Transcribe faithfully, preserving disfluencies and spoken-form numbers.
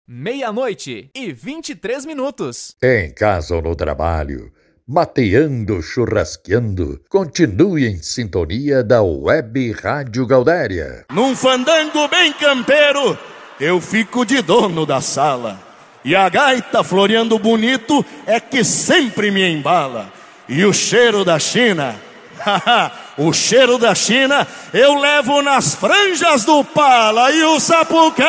Meia-noite e vinte e três minutos. Em casa ou no trabalho, mateando, churrasqueando, continue em sintonia da Web Rádio Gaudéria. Num fandango bem campeiro, eu fico de dono da sala. E a gaita floreando bonito é que sempre me embala. E o cheiro da China, o cheiro da China eu levo nas franjas do pala. E o sapucai